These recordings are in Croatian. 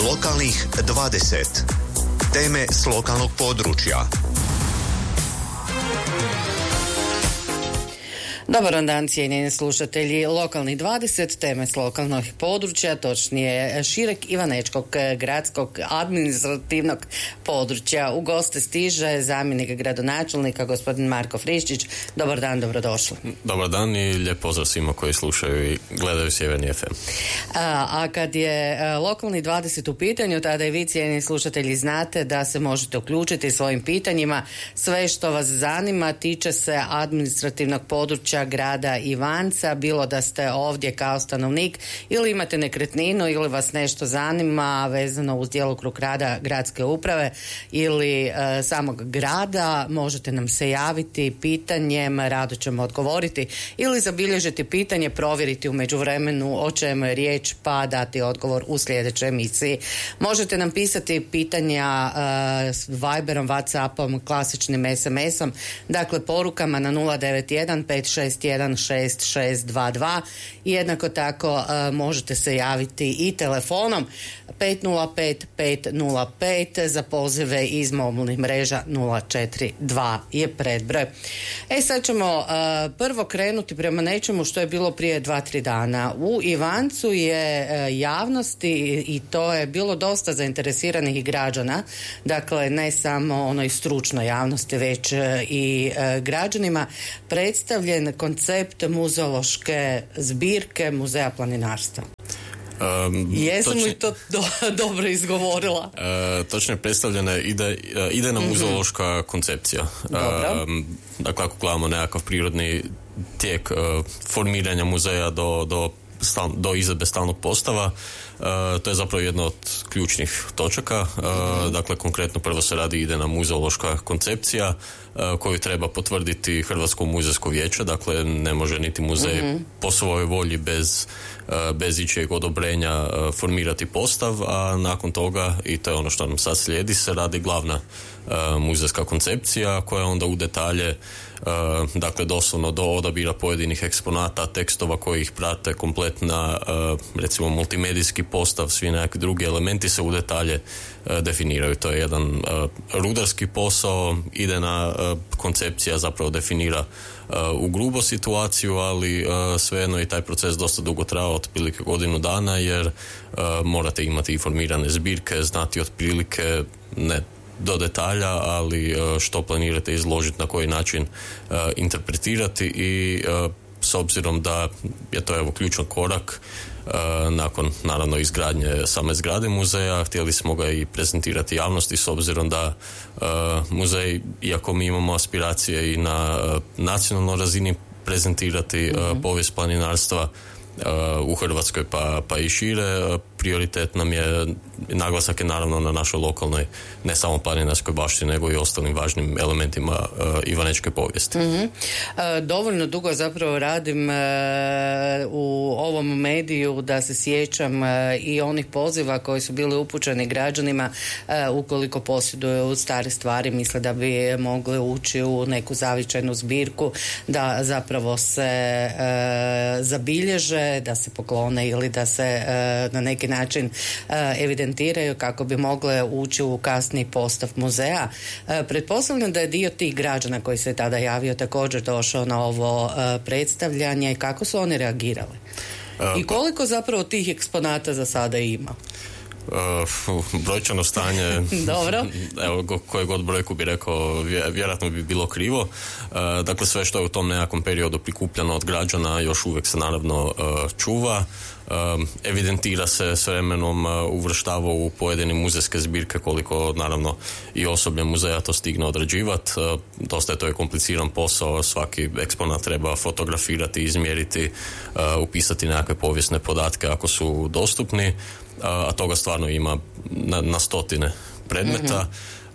Lokalnih 20. Teme s lokalnog područja. Dobar dan, cijenjeni slušatelji. Lokalni 20, teme s lokalnog područja, točnije šireg ivanečkog gradskog administrativnog područja. U goste stiže zamjenik gradonačelnika, gospodin Marko Friščić. Dobar dan, dobrodošli. Dobar dan i lijep pozdrav svima koji slušaju i gledaju Sjeverni FM. A kad je lokalni 20 u pitanju, tada i vi, cijenjeni slušatelji, znate da se možete uključiti svojim pitanjima. Sve što vas zanima tiče se administrativnog područja grada Ivanca, bilo da ste ovdje kao stanovnik ili imate nekretninu ili vas nešto zanima vezano uz djelokrug rada gradske uprave ili samog grada, možete nam se javiti pitanjem, rado ćemo odgovoriti, ili zabilježiti pitanje, provjeriti u međuvremenu o čemu je riječ pa dati odgovor u sljedećoj emisiji. Možete nam pisati pitanja Viberom, Whatsappom, klasičnim SMS-om, dakle porukama na 091 561 6622 i jednako tako možete se javiti i telefonom 505 505 za pozive iz mobilnih mreža 042 je predbroj. Sad ćemo prvo krenuti prema nečemu što je bilo prije 2-3 dana. U Ivancu je javnosti, i to je bilo dosta zainteresiranih građana, dakle ne samo onoj stručnoj javnosti već i građanima, predstavljen koncept muzeološke zbirke Muzeja planinarstva. Jesam li to dobro izgovorila? Točno je predstavljena idejna muzeološka koncepcija. Dakle, ako gledamo nekakav prirodni tijek formiranja muzeja do izvedbe stalnog postava, to je zapravo jedna od ključnih točaka. Dakle, konkretno prvo se radi idejna muzeološka koncepcija koju treba potvrditi Hrvatsko muzejsko vijeće. Dakle, ne može niti muzej po svojoj volji bez ičijeg odobrenja formirati postav, a nakon toga, i to je ono što nam sad slijedi, se radi glavna muzejska koncepcija koja onda u detalje, dakle doslovno do odabira pojedinih eksponata, tekstova koji ih prate, kompletna recimo multimedijski postav, svi nekakvi drugi elementi se u detalje definiraju. To je jedan rudarski posao, idejna koncepcija zapravo definira u grubo situaciju, ali svejedno i taj proces dosta dugo trajao, otprilike godinu dana, jer morate imati informirane zbirke, znati otprilike, ne do detalja, ali što planirate izložiti, na koji način interpretirati, i s obzirom da je to evo ključan korak nakon naravno izgradnje same zgrade muzeja, htjeli smo ga i prezentirati javnosti, s obzirom da muzej, iako mi imamo aspiracije i na nacionalnoj razini prezentirati povijest planinarstva u Hrvatskoj pa i šire, prioritet nam je, naglasak je naravno na našoj lokalnoj, ne samo planinarskoj baštini, nego i ostalim važnim elementima ivanečke povijesti. Dovoljno dugo zapravo radim u ovom mediju da se sjećam i onih poziva koji su bili upućeni građanima ukoliko posjeduju stare stvari, misle da bi mogli ući u neku zavičajnu zbirku, da zapravo se zabilježe, da se poklone ili da se na neki način evidentiraju kako bi mogle ući u kasni postav muzeja. Pretpostavljam da je dio tih građana koji se tada javio također došao na ovo predstavljanje. Kako su oni reagirali? I koliko zapravo tih eksponata za sada ima? Brojčano stanje dobro. Evo, koje god brojku bi rekao, vjerojatno bi bilo krivo. Dakle, sve što je u tom nekakvom periodu prikupljeno od građana još uvijek se naravno čuva. Evidentira se s vremenom, uvrštava u pojedine muzejske zbirke, koliko naravno i osoblje muzeja to stigne odrađivati. Dosta je to kompliciran posao, svaki eksponat treba fotografirati, izmjeriti, upisati nekakve povijesne podatke ako su dostupni, a toga stvarno ima na stotine predmeta.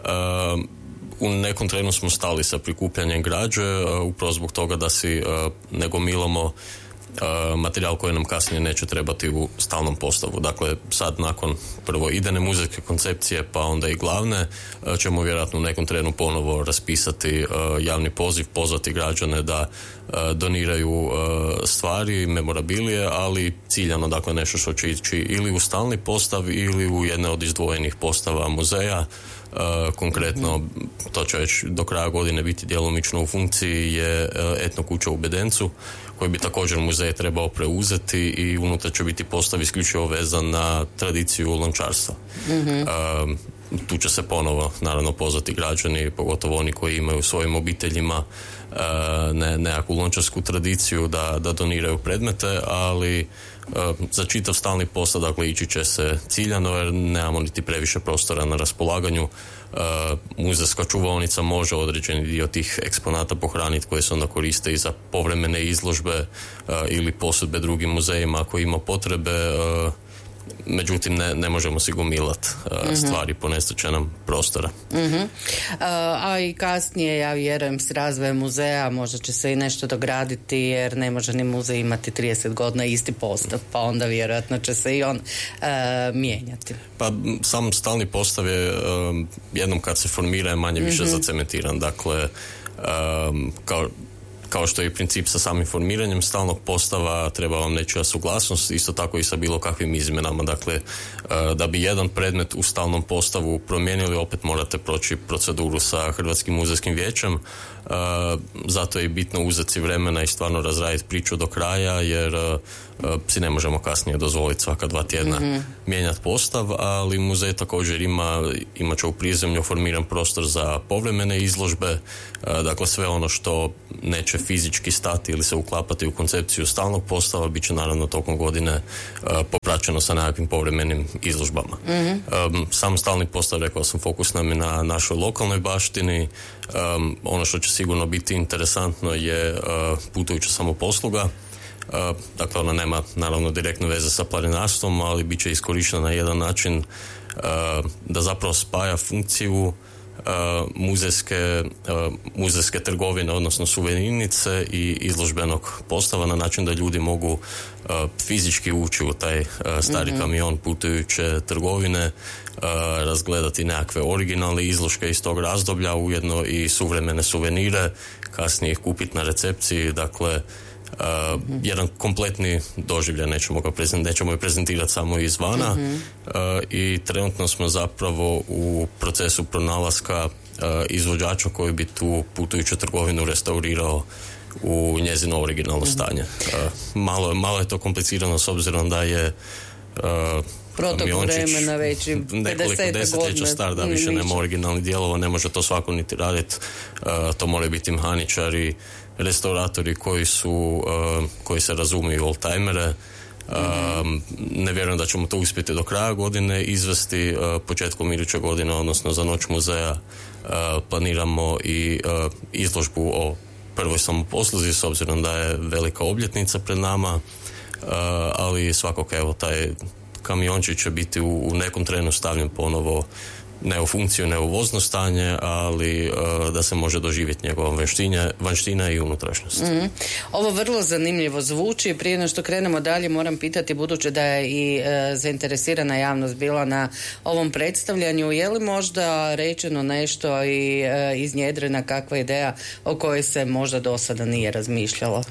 U nekom trenu smo stali sa prikupljanjem građe, upravo zbog toga da si ne gomilamo materijal koji nam kasnije neće trebati u stalnom postavu. Dakle, sad nakon prvo idejne muzičke koncepcije, pa onda i glavne, ćemo vjerojatno u nekom trenu ponovo raspisati javni poziv, pozvati građane da doniraju stvari, memorabilije, ali ciljano, dakle, nešto što će ići ili u stalni postav ili u jedne od izdvojenih postava muzeja. Konkretno, to će već do kraja godine biti djelomično u funkciji, je etno kuća u Bedencu, koji bi također muzej trebao preuzeti i unutar će biti postav isključivo vezan na tradiciju lončarstva. Tu će se ponovo naravno pozvati građani, pogotovo oni koji imaju u svojim obiteljima nekakvu lončarsku tradiciju da doniraju predmete, ali za čitav stalni postav, dakle, ići će se ciljano jer nemamo niti previše prostora na raspolaganju. Muzejska čuvaonica može određeni dio tih eksponata pohraniti koji se onda koriste i za povremene izložbe ili posudbe drugim muzejima ako ima potrebe. Međutim, ne možemo si gomilati stvari, ponestat će nam prostora. A i kasnije, ja vjerujem, s razvojem muzeja možda će se i nešto dograditi, jer ne može ni muzej imati 30 godina isti postav, pa onda vjerojatno će se i on mijenjati. Pa sam stalni postav je jednom kad se formira je manje više zacementiran. Dakle, kao što je i princip sa samim formiranjem stalnog postava, treba vam nečija suglasnost, isto tako i sa bilo kakvim izmjenama. Dakle, da bi jedan predmet u stalnom postavu promijenili, opet morate proći proceduru sa Hrvatskim muzejskim vijećem. Zato je bitno uzeti vremena i stvarno razraditi priču do kraja, jer si ne možemo kasnije dozvoliti svaka 2 tjedna mijenjati postav, ali muzej također imat će u prizemlju formiran prostor za povremene izložbe, dakle sve ono što neće fizički stati ili se uklapati u koncepciju stalnog postava bit će naravno tokom godine popraćeno sa nekakvim povremenim izložbama. Sam stalni postav, rekao sam, fokus nam je na našoj lokalnoj baštini. Ono što će sigurno biti interesantno je putujuća samoposluga. Dakle, ona nema naravno direktne veze sa planinarstvom, ali bit će iskorištena na jedan način da zapravo spaja funkciju muzejske trgovine, odnosno suvenirnice i izložbenog postava na način da ljudi mogu fizički ući u taj stari kamion putujuće trgovine, razgledati nekakve originalne izložke iz tog razdoblja, ujedno i suvremene suvenire, kasnije ih kupiti na recepciji. Dakle, jedan kompletni doživljaj, nećemo je prezentirati samo izvana. I trenutno smo zapravo u procesu pronalaska izvođača koji bi tu putujuću trgovinu restaurirao u njezino originalno stanje. Malo je to komplicirano s obzirom da je protok vremena već i 50 nekoliko desetljeća star, da više nema originalnih dijelova, ne može to svako niti raditi. To moraju biti mehaničari, restauratori koji se razumiju oldtimere. Ne vjerujem da ćemo to uspjeti do kraja godine izvesti. Početkom iduće godine, odnosno za Noć muzeja, planiramo i izložbu o prvoj samoposluzi, s obzirom da je velika obljetnica pred nama, ali svakako, evo, taj kamiončić će biti u nekom trenu stavljen ponovo, ne u funkciju, ne u vozno stanje, ali da se može doživjeti njegova vanština i unutrašnjost. Ovo vrlo zanimljivo zvuči. Prije nego što krenemo dalje, moram pitati, budući da je i zainteresirana javnost bila na ovom predstavljanju, je li možda rečeno nešto i iznjedrena kakva ideja o kojoj se možda do sada nije razmišljalo?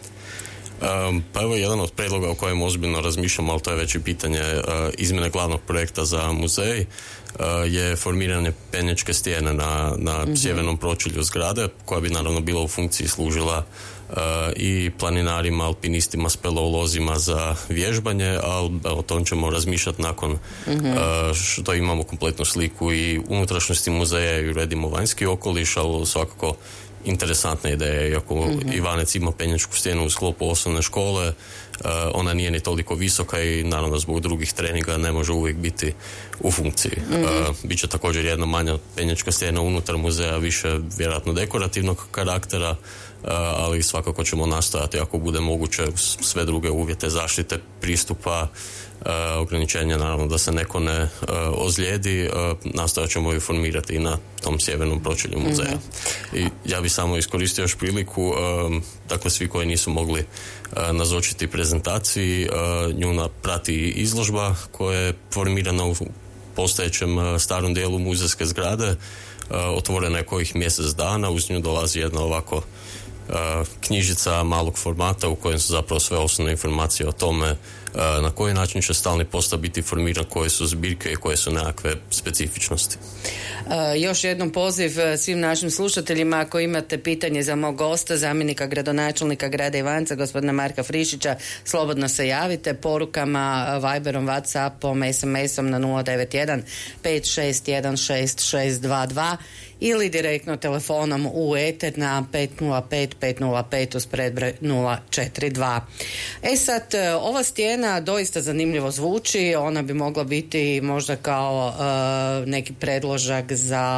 Pa evo jedan od predloga o kojem ozbiljno razmišljamo, ali to je već i pitanje izmjene glavnog projekta za muzej, je formiranje penjačke stijene na sjevernom pročelju zgrade, koja bi naravno bila u funkciji služila i planinarima, alpinistima, speleolozima za vježbanje, ali o tom ćemo razmišljati nakon što imamo kompletnu sliku i unutrašnjosti muzeja i uredimo vanjski okoliš, ali svakako interesantna ideja. Iako Ivanec ima penjačku stijenu u sklopu osnovne škole, ona nije ni toliko visoka i naravno zbog drugih treninga ne može uvijek biti u funkciji. Biće također jedna manja penjačka stijena unutar muzeja, više vjerojatno dekorativnog karaktera, ali svakako ćemo nastojati ako bude moguće sve druge uvjete zaštite pristupa, ograničenja naravno da se neko ne ozlijedi, nastojat ćemo informirati i na tom sjevernom pročelju muzeja. I ja bih samo iskoristio još priliku, dakle svi koji nisu mogli nazočiti prezentaciji, nju prati izložba koja je formirana u postojećem starom dijelu muzejske zgrade, otvorena je kojih mjesec dana, uz nju dolazi jedna ovako knjižica malog formata u kojem su zapravo sve osnovne informacije o tome na koji način će stalni postav biti formiran, koje su zbirke i koje su nekakve specifičnosti. Još jednom poziv svim našim slušateljima, ako imate pitanje za mog gosta, zamjenika gradonačelnika grada Ivanca, gospodina Marka Frišića, slobodno se javite porukama, Viberom, Whatsappom, SMS-om na 091 561 6622 ili direktno telefonom u eter na 505 505 uz predbroj 042. Sad, ova stijena doista zanimljivo zvuči, ona bi mogla biti možda kao neki predložak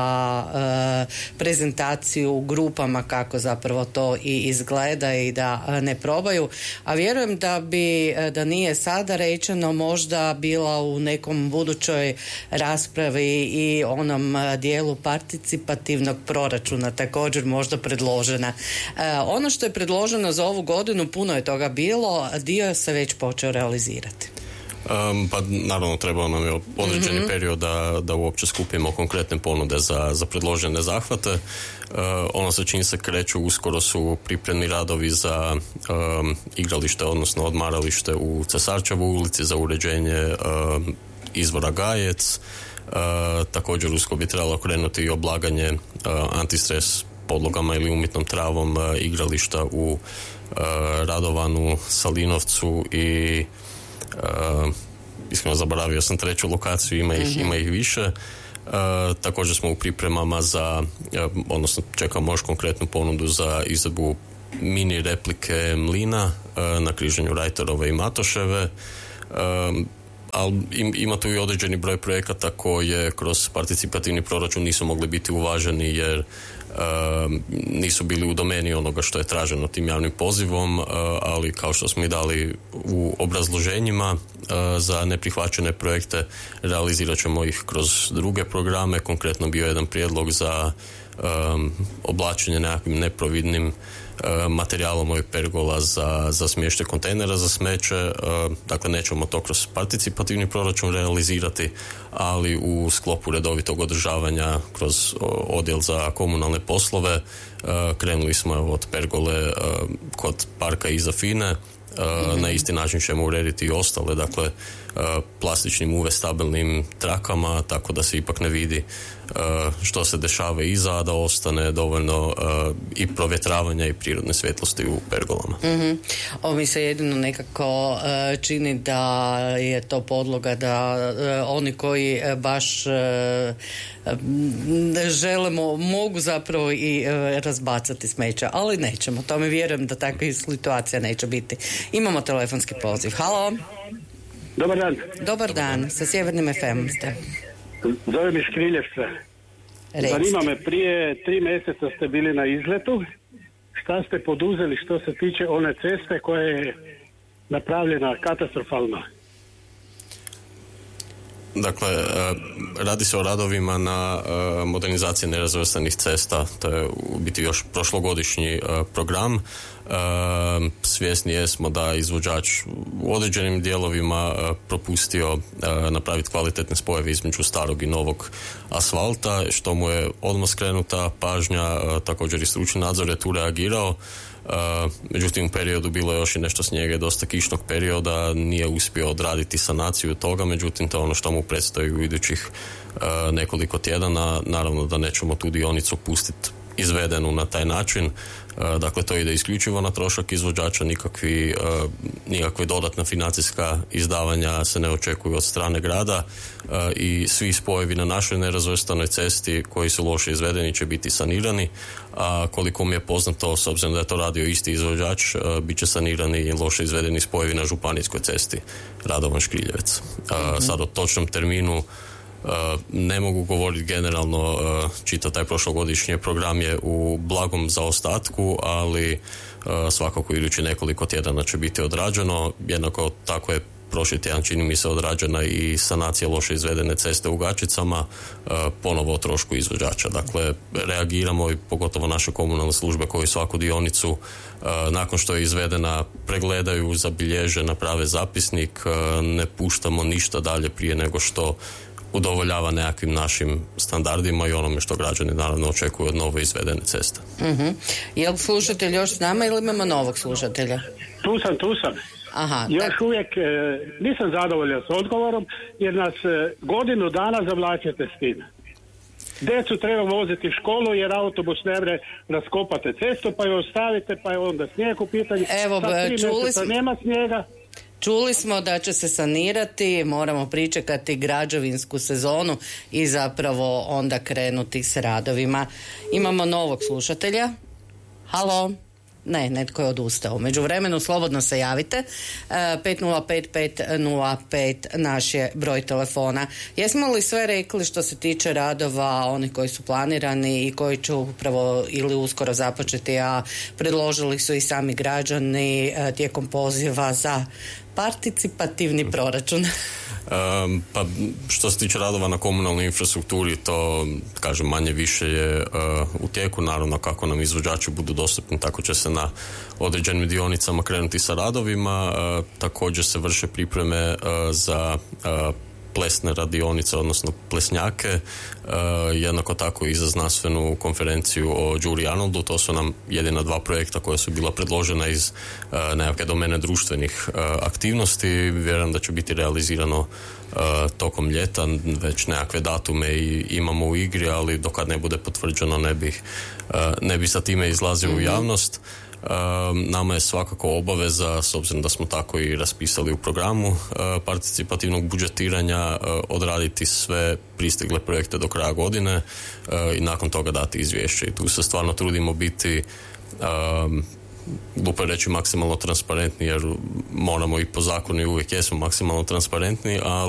za prezentaciju u grupama kako zapravo to i izgleda i da ne probaju, a vjerujem da nije sada rečeno, možda bila u nekom budućoj raspravi i onom dijelu participativnog proračuna također možda predložena. Ono što je predloženo za ovu godinu, puno je toga bilo, dio se već počeo realizirati. Pa naravno trebao nam je određeni period da uopće skupimo konkretne ponude za predložene zahvate. Ono se čini se kreću, uskoro su pripremni radovi za igralište, odnosno odmaralište u Cesarčevoj ulici, za uređenje izvora Gajec. Također uskoro bi trebalo krenuti i oblaganje antistres podlogama ili umjetnom travom igrališta u Radovanu, Salinovcu i iskreno zaboravio sam treću lokaciju, ima ih više. Također smo u pripremama odnosno čekamo još konkretnu ponudu za izvedbu mini replike mlina na križanju Rajterove i Matoševe. Ali ima tu i određeni broj projekata koje kroz participativni proračun nisu mogli biti uvaženi jer nisu bili u domeni onoga što je traženo tim javnim pozivom, ali kao što smo i dali u obrazloženjima za neprihvaćene projekte, realizirat ćemo ih kroz druge programe. Konkretno bio jedan prijedlog za oblačenje nekakvim neprovidnim materijalom ovih pergola za smještaj kontejnera za smeće. Dakle, nećemo to kroz participativni proračun realizirati, ali u sklopu redovitog održavanja kroz odjel za komunalne poslove krenuli smo od pergole kod parka iza Fine. Na isti način ćemo urediti i ostale, dakle plastičnim UV stabilnim trakama, tako da se ipak ne vidi što se dešava iza, a da ostane dovoljno i provjetravanja i prirodne svjetlosti u pergolama. Ovo mi se jedino nekako čini da je to podloga da oni koji baš želimo mogu zapravo i razbacati smeća, ali nećemo. To mi vjerujem da takva situacija neće biti. Imamo telefonski poziv. Halo? Dobar dan. Dobar dan, sa Sjevernim FM-om ste. Zovem iz Kriljevca. Zanima me, prije 3 mjeseca ste bili na izletu. Šta ste poduzeli što se tiče one ceste koja je napravljena katastrofalno? Dakle, radi se o radovima na modernizaciji nerazvrstanih cesta. To je u biti još prošlogodišnji program. Svjesni jesmo da izvođač u određenim dijelovima propustio napraviti kvalitetne spojeve između starog i novog asfalta, što mu je odmah skrenuta pažnja, također i stručni nadzor je tu reagirao. Međutim, u periodu bilo je još i nešto snijega, dosta kišnog perioda, nije uspio odraditi sanaciju toga, međutim to je ono što mu predstoji u idućih nekoliko tjedana. Naravno da nećemo tu dionicu pustiti izvedenu na taj način, dakle to ide isključivo na trošak izvođača, nikakve dodatna financijska izdavanja se ne očekuju od strane grada i svi spojevi na našoj nerazvrstanoj cesti koji su loše izvedeni će biti sanirani, a koliko mi je poznato, s obzirom da je to radio isti izvođač, bit će sanirani i loše izvedeni spojevi na županijskoj cesti Radovan Škriljevec. Sad o točnom terminu Ne mogu govoriti generalno, čita taj prošlogodišnji program je u blagom zaostatku, ali svakako idući nekoliko tjedana će biti odrađeno. Jednako tako je prošli tjedan, čini mi se, odrađena i sanacija loše izvedene ceste u Gačicama, ponovo o trošku izvođača. Dakle, reagiramo i pogotovo naše komunalne službe koje svaku dionicu nakon što je izvedena pregledaju, zabilježe, naprave zapisnik, ne puštamo ništa dalje prije nego što udovoljava nekakvim našim standardima i onome što građani naravno očekuju od novo izvedene ceste. Je li slušatelj još s nama ili imamo novog slušatelja? Tu sam. Aha, još uvijek nisam zadovoljan s odgovorom jer nas godinu dana zavlačite s tim. Djecu treba voziti u školu jer autobus ne vre raskopate cestu pa je ostavite pa je onda snijeg u pitanju. Evo, nema snijega. Čuli smo da će se sanirati, moramo pričekati građevinsku sezonu i zapravo onda krenuti s radovima. Imamo novog slušatelja. Halo? Ne, netko je odustao. Međuvremenu slobodno se javite. 505-505 naš je broj telefona. Jesmo li sve rekli što se tiče radova, onih koji su planirani i koji će upravo ili uskoro započeti, a predložili su i sami građani tijekom poziva za participativni proračun? Pa što se tiče radova na komunalnoj infrastrukturi, to kažem manje više je u tijeku. Naravno, kako nam izvođači budu dostupni, tako će se na određenim dionicama krenuti sa radovima. Također se vrše pripreme za plesne radionice, odnosno plesnjake, jednako tako i za znanstvenu konferenciju o Đuri Arnoldu. To su nam jedina dva projekta koja su bila predložena iz nekakve domene društvenih aktivnosti. Vjerujem da će biti realizirano tokom ljeta, već nekakve datume i imamo u igri, ali dokad ne bude potvrđeno ne bi sa time izlazio u javnost. Nama je svakako obaveza, s obzirom da smo tako i raspisali u programu participativnog budžetiranja, odraditi sve pristigle projekte do kraja godine i nakon toga dati izvješće. I tu se stvarno trudimo biti glupo reći maksimalno transparentni, jer moramo i po zakonu i uvijek jesmo maksimalno transparentni,